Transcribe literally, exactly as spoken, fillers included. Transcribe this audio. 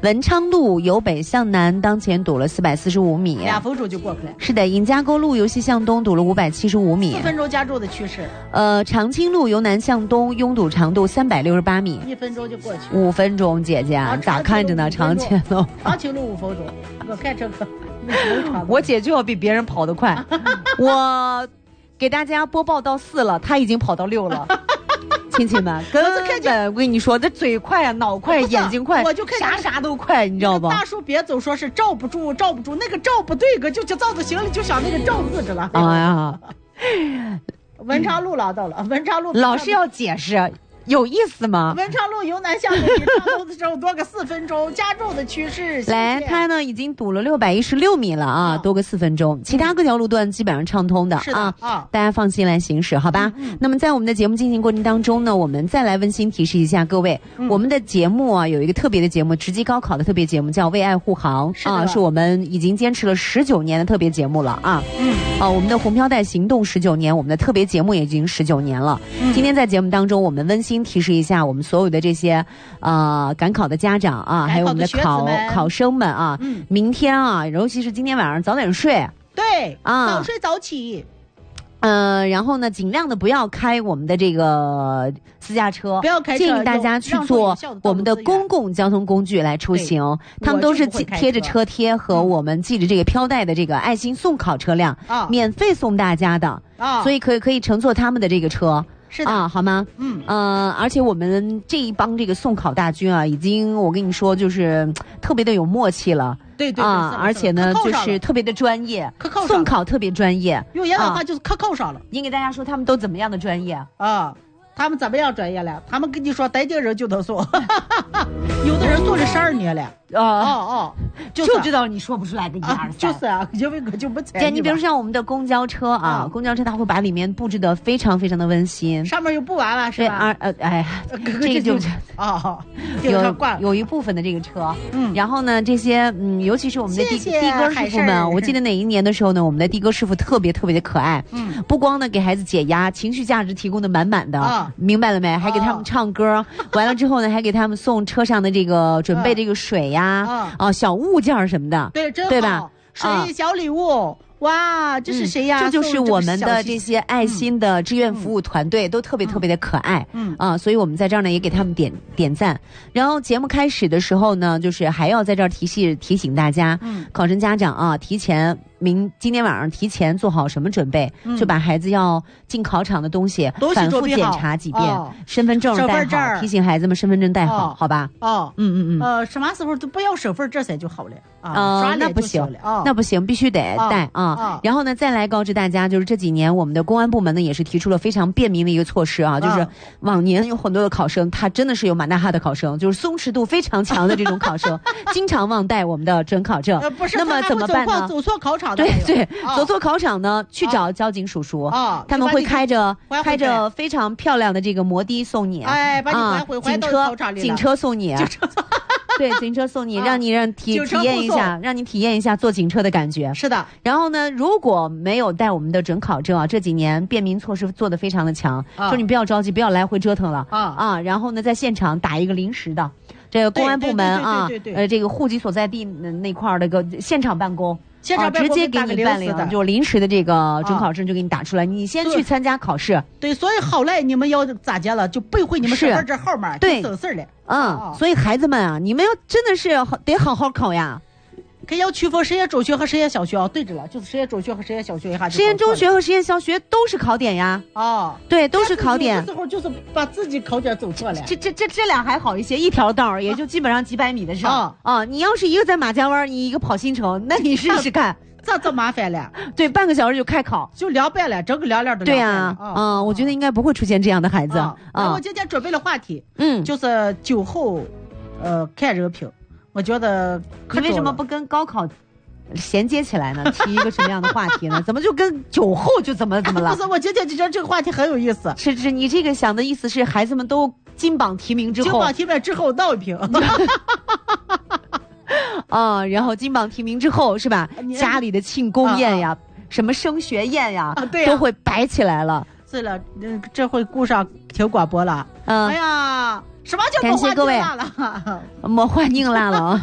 文昌路由北向南，当前堵了四百四十五米， 两分钟就过去了。 是的，尹家沟路由西向东堵了五百七十五米， 四分钟加注的趋势。 呃，长青路由南向东拥堵长度三百六十八米， 一分钟就过去。 五分钟，姐姐， 啊、 你咋看着呢？长青路， 长青路五分钟，我开车可我姐就要比别人跑得快，我给大家播报到四了，她已经跑到六了。亲戚们，根本我跟你说，这嘴快啊，脑快，眼睛快， 我就看啥啥都快，你知道不？ 大叔别总说是罩不住，罩不住，那个罩不对个，就就照着行李就想那个罩字着了。 哎呀， 文昌路了，到了文昌路， 老是要解释。有意思吗？ 文昌路由南向北比长途的时候多个四分钟，加重的趋势。 来，它呢已经堵了六百一十六米了啊，哦、多个四分钟。其他各条路段基本上畅通的、 嗯、 啊， 啊， 大家放心来行驶，好吧？嗯嗯、那么在我们的节目进行过程当中呢，我们再来温馨提示一下各位，嗯、我们的节目啊有一个特别的节目，直击高考的特别节目叫《为爱护航》啊，是我们已经坚持了十九年的特别节目了啊。嗯，啊，我们的红飘带行动十九年，我们的特别节目也已经十九年了。嗯、今天在节目当中，我们温馨提示一下我们。我们所有的这些，呃，赶考的家长啊，还有我们的考考生们啊，嗯，明天啊，尤其是今天晚上早点睡， 对啊， 早睡早起， 呃，然后呢，尽量的不要开我们的这个私家车， 不要开车， 建议大家去坐我们的公共交通工具来出行，他们都是贴着车贴和我们系着这个飘带的这个爱心送考车辆，啊、免费送大家的，啊，所以可以可以乘坐他们的这个车。 是的啊，好吗？嗯，呃，而且我们这一帮这个送考大军啊，已经我跟你说，就是特别的有默契了。 对对对啊，而且呢，就是特别的专业，送考特别专业。 用原来话就是可靠上了。 你给大家说他们都怎么样的专业啊？他们怎么样专业了？他们跟你说逮定人就能送，有的人做了十二年了。 哦哦哦， 就知道你说不出来的一二三。 就是啊，因为我就不猜。 你比如像我们的公交车啊，公交车它会把里面布置的非常非常的温馨， 上面有布娃娃是吧？ 啊呃哎，这个就啊， 有有一部分的这个车，嗯，然后呢这些嗯，尤其是我们的的的哥师傅们，我记得哪一年的时候呢，我们的的哥师傅特别特别的可爱，嗯，不光呢给孩子解压，情绪价值提供的满满的，明白了没？还给他们唱歌，完了之后呢，还给他们送车上的这个准备这个水呀。啊啊，小物件什么的， 对，真好， 对吧？ 水、小礼物，哇，这是谁呀？ 这就是我们的这些爱心的志愿服务团队，都特别特别的可爱，嗯啊，所以我们在这儿呢也给他们点点赞。然后节目开始的时候呢，就是还要在这儿提醒提醒大家，嗯，考生家长啊，提前。明今天晚上提前做好什么准备？嗯、就把孩子要进考场的东西反复检查几遍， 哦、 身份证带好，提醒孩子们身份证带好，哦、好吧？ 哦， 嗯嗯嗯， 呃，什么时候都不要身份证才就好了啊？呃、那不行，哦、那不行，必须得带啊！哦、然后呢，再来告知大家，就是这几年我们的公安部门呢也是提出了非常便民的一个措施啊，就是往年有很多的考生，他真的是有满大哈的考生，就是松弛度非常强的这种考生，经常忘带我们的准考证。 呃、不是， 那么怎么办呢？ 走错考场。 对对，哦、走错考场呢，去找交警叔叔，哦、他们会开着开着非常漂亮的这个摩的送你， 哎，把你啊，警车警车送你，对，警车送你，让你让体体验一下，让你体验一下坐警车的感觉。 是的。 然后呢，如果没有带我们的准考证啊，这几年便民措施做得非常的强，啊、说你不要着急，不要来回折腾了啊啊，然后呢，在现场打一个临时的。这个公安部门啊，呃，这个户籍所在地那块儿的个现场办公， 现场直接给你办理了，就临时的这个准考证就给你打出来， 啊、 你先去参加考试。 对，所以好赖你们要咋接了，就背会你们身份证号码， 对， 省事儿了。 嗯，啊、所以孩子们啊，你们要真的是得好好考呀。 可要区分实验中学和实验小学啊，对着了，就是实验中学和实验小学一下。 实验中学和实验小学都是考点呀。 哦， 对，都是考点。 有的时候就是把自己考点走错了。 这这这这俩还好一些，一条道也就基本上几百米的事啊啊！你要是一个在马家湾，你一个跑新城，那你试试看， 这这麻烦了。 对，半个小时就开考， 就凉拌了，整个凉凉的。 对呀，嗯，我觉得应该不会出现这样的孩子。啊， 我今天准备了话题，嗯，就是酒后，呃，看人品。我觉得你为什么不跟高考衔接起来呢？提一个什么样的话题呢？怎么就跟酒后就怎么怎么了？ 不是，我今天就觉得这个话题很有意思。 是是，你这个想的意思是孩子们都金榜题名之后， 金榜题名之后倒一瓶。 啊，然后金榜题名之后是吧？家里的庆功宴呀，啊、什么升学宴呀，啊对啊、都会摆起来了。 是了，嗯，这回顾上听广播了。嗯，哎呀，什么叫感谢各位？没话拧烂了啊！